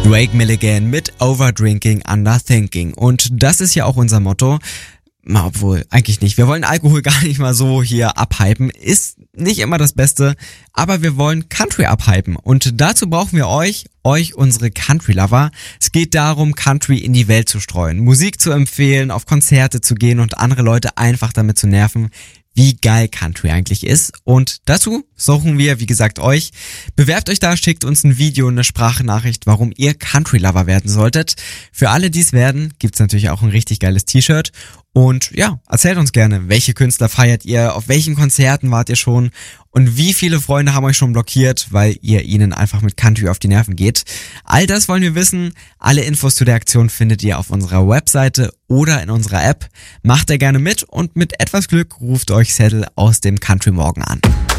Drake Milligan mit Overdrinking, Underthinking. Und das ist ja auch unser Motto. Obwohl, eigentlich nicht. Wir wollen Alkohol gar nicht mal so hier abhypen. Ist nicht immer das Beste, aber wir wollen Country abhypen. Und dazu brauchen wir euch unsere Country-Lover. Es geht darum, Country in die Welt zu streuen, Musik zu empfehlen, auf Konzerte zu gehen und andere Leute einfach damit zu nerven, wie geil Country eigentlich ist. Und dazu suchen wir, wie gesagt, euch. Bewerbt euch da, schickt uns ein Video, eine Sprachnachricht, warum ihr Country-Lover werden solltet. Für alle, die es werden, gibt's natürlich auch ein richtig geiles T-Shirt. Und ja, erzählt uns gerne, welche Künstler feiert ihr, auf welchen Konzerten wart ihr schon und wie viele Freunde haben euch schon blockiert, weil ihr ihnen einfach mit Country auf die Nerven geht. All das wollen wir wissen. Alle Infos zu der Aktion findet ihr auf unserer Webseite oder in unserer App. Macht da gerne mit und mit etwas Glück ruft euch Cedel aus dem Country Morgen an.